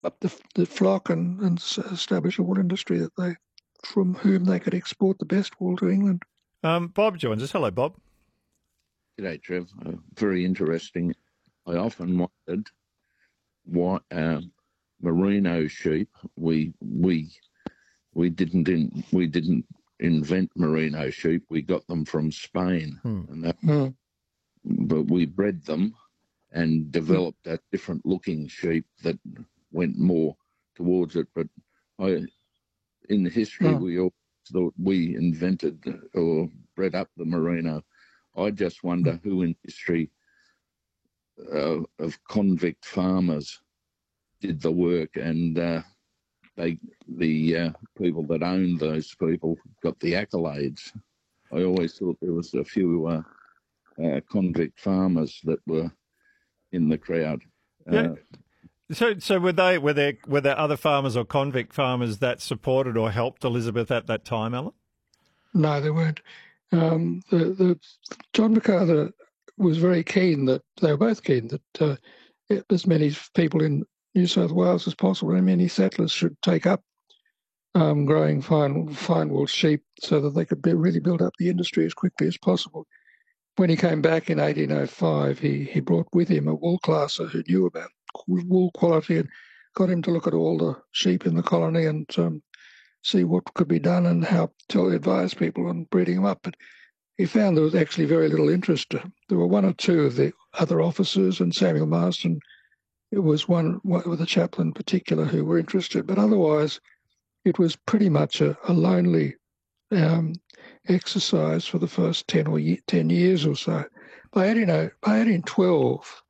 up the flock and establish a wool industry from whom they could export the best wool to England. Bob joins us. Hello, Bob. G'day, Trev. Very interesting. I often wondered why merino sheep. We didn't invent merino sheep. We got them from Spain, but we bred them and developed a different looking sheep that went more towards it. But in the history, we all thought we invented or bred up the merino. I just wonder who in history of convict farmers did the work, and the people that owned those people got the accolades. I always thought there was a few convict farmers that were in the crowd. Yeah. So were there other farmers or convict farmers that supported or helped Elizabeth at that time, Alan? No, there weren't. John Macarthur was very keen that they were both keen that as many people in New South Wales as possible and many settlers should take up growing fine wool sheep so that they could really build up the industry as quickly as possible. When he came back in 1805, he brought with him a wool classer who knew about wool quality and got him to look at all the sheep in the colony and see what could be done and how to advise people on breeding them up. But he found there was actually very little interest. There were one or two of the other officers and Samuel Marston. It was one with a chaplain in particular who were interested, but otherwise it was pretty much a lonely exercise for the first 10 years or so. By 1812,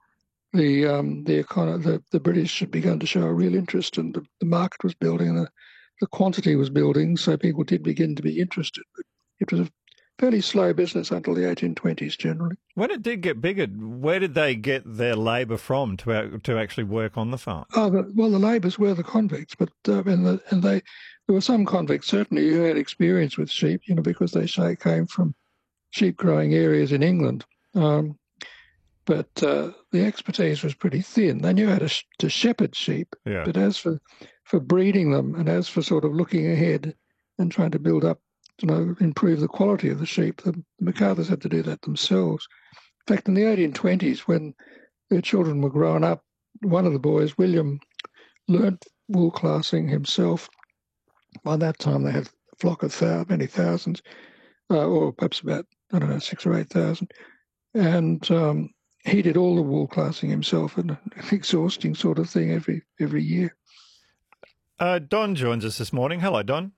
the British had begun to show a real interest, and the market was building, and the quantity was building, so people did begin to be interested. But it was a fairly slow business until the 1820s generally. When it did get bigger, where did they get their labour from to actually work on the farm? The labourers were the convicts, but there were some convicts certainly who had experience with sheep, because they came from sheep growing areas in England. But the expertise was pretty thin. They knew how to shepherd sheep, but as for breeding them and as for sort of looking ahead and trying to build up, improve the quality of the sheep, the Macarthurs had to do that themselves. In fact, in the 1820s, when their children were growing up, one of the boys, William, learnt wool classing himself. By that time, they had a flock of many thousands, or perhaps about, 6,000 or 8,000. And he did all the wool classing himself, and an exhausting sort of thing every year. Don joins us this morning. Hello, Don.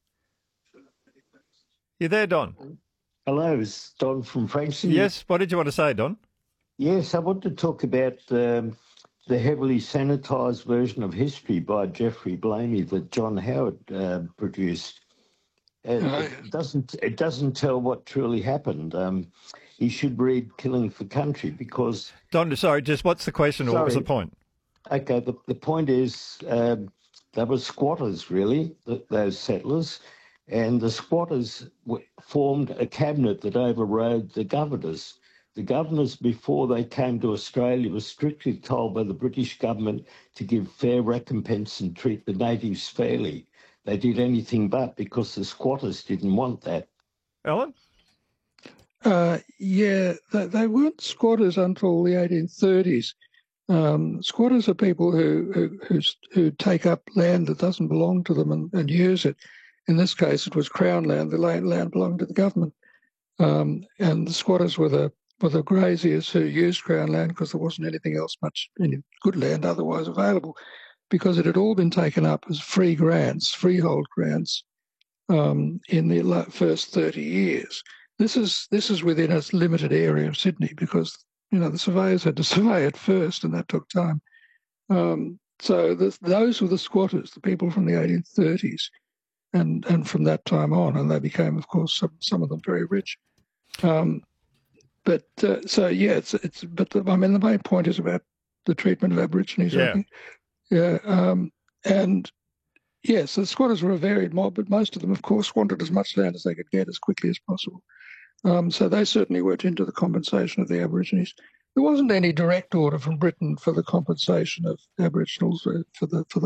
You there, Don? Hello, it's Don from Frankston. Yes, what did you want to say, Don? Yes, I want to talk about the heavily sanitised version of history by Geoffrey Blamey that John Howard produced. It doesn't tell what truly happened. He should read Killing for Country because... Don, sorry, just what's the question or what was the point? Okay, the point is they were squatters, really, those settlers, and the squatters formed a cabinet that overrode the governors. The governors, before they came to Australia, were strictly told by the British government to give fair recompense and treat the natives fairly. They did anything but because the squatters didn't want that. Alan? They weren't squatters until the 1830s. Squatters are people who take up land that doesn't belong to them and use it. In this case, it was Crown land. The land belonged to the government. And the squatters were the graziers who used Crown land because there wasn't anything else any good land otherwise available, because it had all been taken up as freehold grants, in the first 30 years. This is within a limited area of Sydney because, the surveyors had to survey it first, and that took time. So those were the squatters, the people from the 1830s. And from that time on, and they became, of course, some of them very rich. The main point is about the treatment of Aborigines. Yeah. I think. Yeah. And yes, the squatters were a varied mob, but most of them, of course, wanted as much land as they could get as quickly as possible. So they certainly went into the compensation of the Aborigines. There wasn't any direct order from Britain for the compensation of Aboriginals for the